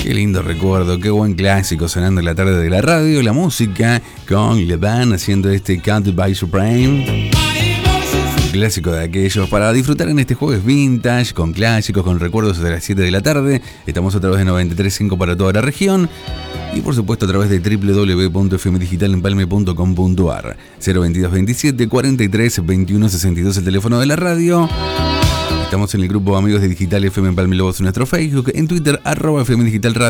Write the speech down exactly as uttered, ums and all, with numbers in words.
Qué lindo recuerdo, qué buen clásico sonando en la tarde de la radio, la música con Levan haciendo este Cut by Supreme. Un clásico de aquellos para disfrutar en este jueves vintage, con clásicos, con recuerdos de las siete de la tarde. Estamos a través de noventa y tres punto cinco para toda la región. Y por supuesto a través de doble u doble u doble u punto f m digital empalme punto com punto a r. cero veintidós veintisiete cuarenta y tres veintiuno sesenta y dos el teléfono de la radio. Estamos en el grupo Amigos de Digital F M Empalme Lobos en nuestro Facebook, en Twitter, arroba F M Digital Radio.